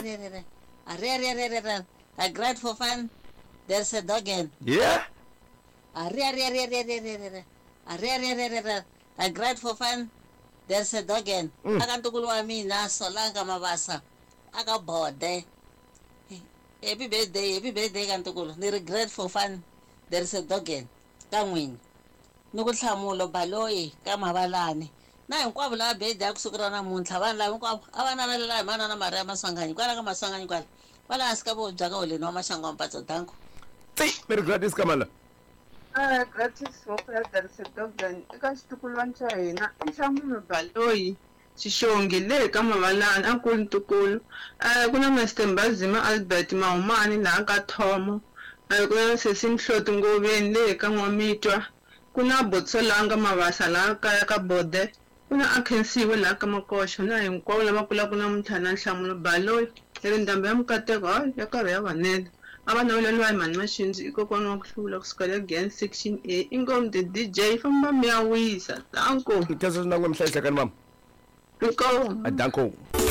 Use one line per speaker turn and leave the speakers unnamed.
I cried for fun. There's a dog in.
Yeah.
I cried for fun. There's a dog in. Akantukulu wa mina solanga mabasa. Akabode. Happy birthday kantukulu. Ni regret for fun. There's a dog in. Kangwini. Nukuhlamulo baloyi kamabalani. Na hinkwavo lava birthday kusukela namuntlha vanhu lava hinkwavo a va navelela hi manana Maria Masanganyi kwala ka Masanganyi kwala hansi ka vo byaka holeni wa Maxangu wa Mpatso Danko.
Merry gratis Kamala.
Gratis for there's a dog in. Eka xitukulwana xa hina i Nhlamulo Baloyi Xixongi le ka Mavalani a ku ntukulu. Ku na Mr Mbazima Albert Mahumani laha ka Thomo. Ku na Sesi Mhloti Ngoveni le ka Nwamitwa. Ku na Botsolanga Mabasa laha kaya ka Bode. Ku na Akhensiwe laha ka Makosho na hinkwavo lava kulaka namuntlha na Nhlamulo Baloyi. Leri ndhambi ya Mukateko ya karhi ya vanene. Ava naveleliwa hi Mani Mashinzi i kokwana wa ku hlula kusukela Gen Section A. Inkomu the DJ famba mi ya wisa. Danko.
Ngithaza sinangwe mhlahla kani mama.
Inkomu.
Danko.